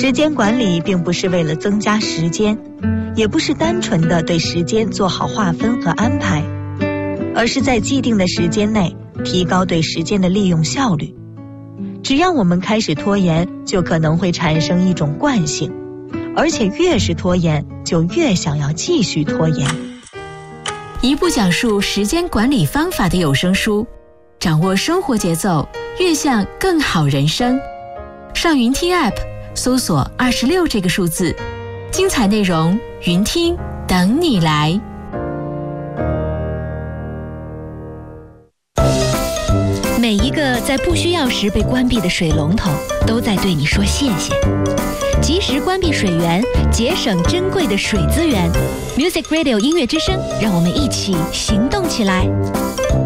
时间管理并不是为了增加时间，也不是单纯的对时间做好划分和安排，而是在既定的时间内提高对时间的利用效率。只要我们开始拖延，就可能会产生一种惯性，而且越是拖延，就越想要继续拖延。 一部讲述时间管理方法的有声书，掌握生活节奏，越向更好人生。上云听 App 搜索26这个数字，精彩内容云听等你来。每一个在不需要时被关闭的水龙头，都在对你说谢谢。及时关闭水源，节省珍贵的水资源。Music Radio 音乐之声，让我们一起行动起来。